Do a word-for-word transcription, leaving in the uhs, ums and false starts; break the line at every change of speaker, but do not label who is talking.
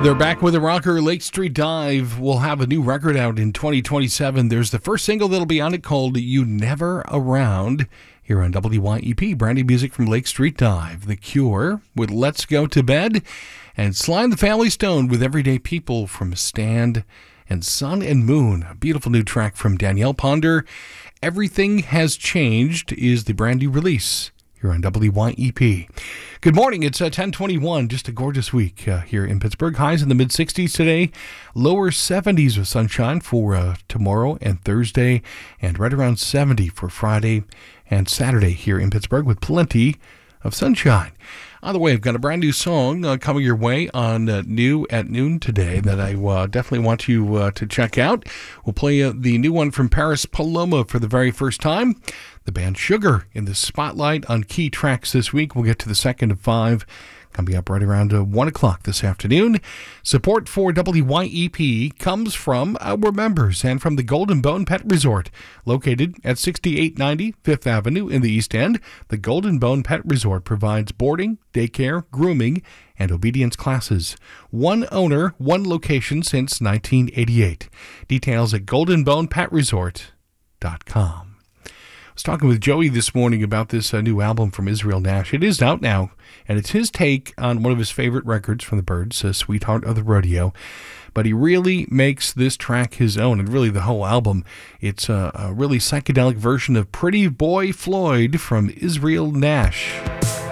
They're back with a rocker. Lake Street Dive will have a new record out in twenty twenty-seven. There's the first single that'll be on it called You Never Around here on W Y E P. Brand new music from Lake Street Dive. The Cure with Let's Go to Bed, and Sly and the Family Stone with Everyday People from Stand and Sun and Moon. A beautiful new track from Danielle Ponder. Everything Has Changed is the brand new release here on W Y E P. Good morning. It's uh, ten twenty-one. Just a gorgeous week uh, here in Pittsburgh. Highs in the mid sixties today. Lower seventies with sunshine for uh, tomorrow and Thursday. And right around seventy for Friday and Saturday here in Pittsburgh with plenty of sunshine. Either way, I've got a brand new song uh, coming your way on uh, New at Noon today that I uh, definitely want you uh, to check out. We'll play uh, the new one from Paris Paloma for the very first time. The band Sugar in the spotlight on key tracks this week. We'll get to the second of five coming up right around uh, one o'clock this afternoon. Support for W Y E P comes from our members and from the Golden Bone Pet Resort, located at sixty-eight ninety Fifth Avenue in the East End. The Golden Bone Pet Resort provides boarding, daycare, grooming, and obedience classes. One owner, one location since nineteen eighty-eight. Details at golden bone pet resort dot com. I was talking with Joey this morning about this uh, new album from Israel Nash. It is out now, and it's his take on one of his favorite records from the Byrds, uh, Sweetheart of the Rodeo. But he really makes this track his own, and really the whole album. It's a, a really psychedelic version of Pretty Boy Floyd from Israel Nash.